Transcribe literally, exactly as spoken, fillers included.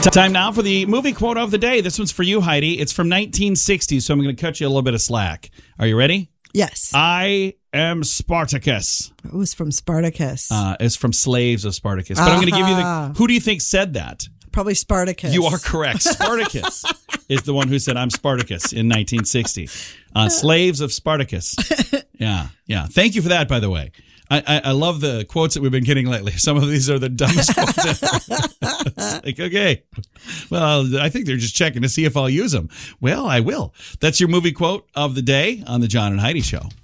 Time now for the movie quote of the day. This one's for you, Heidi. It's from nineteen sixty, so I'm going to cut you a little bit of slack. Are you ready? Yes. I am Spartacus. It was from Spartacus. Uh, it's from Slaves of Spartacus. But I'm going to give you the... Who do you think said that? Probably Spartacus. You are correct. Spartacus is the one who said, I'm Spartacus in nineteen sixty. Uh, Slaves of Spartacus. Yeah, yeah. Thank you for that, by the way. I, I, I love the quotes that we've been getting lately. Some of these are the dumbest quotes ever. It's like, okay, well, I think they're just checking to see if I'll use them. Well, I will. That's your movie quote of the day on the John and Heidi Show.